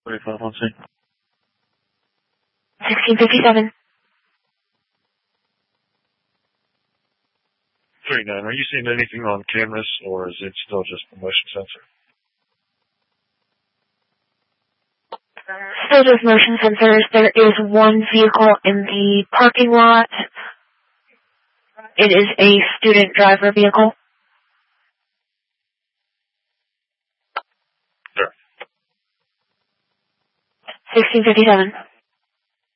45 on scene. 1657. 39, are you seeing anything on cameras, or is it still just the motion sensor? Still just motion sensors. There is one vehicle in the parking lot. It is a student driver vehicle. Sure. 1657.